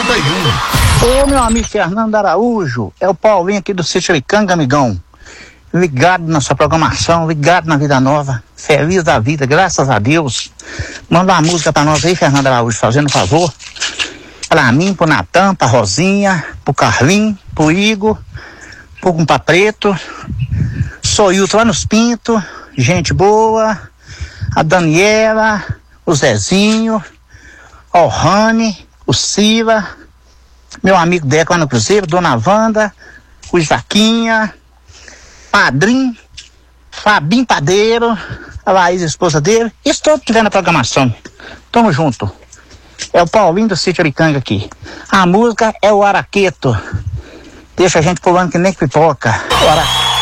Ô, meu amigo Fernando Araújo, é o Paulinho aqui do Sítio Aricanga, amigão. Ligado na sua programação, ligado na Vida Nova, feliz da vida, graças a Deus. Manda uma música pra nós aí, Fernando Araújo, fazendo um favor. Pra mim, pro Natan, pra Rosinha, pro Carlinho, pro Igor, pro Compa Preto, Soilton lá nos Pintos, gente boa, a Daniela, o Zezinho, o Rani, o Silva, meu amigo Deco lá no Cruzeiro, Dona Wanda, o Isaquinha, Padrinho, Fabinho Padeiro, a Laís, a esposa dele, isso todo tiver na programação. Tamo junto. É o Paulinho do Sítio Aricanga aqui. A música é o Araqueto. Deixa a gente pulando que nem pipoca. O Araqueto.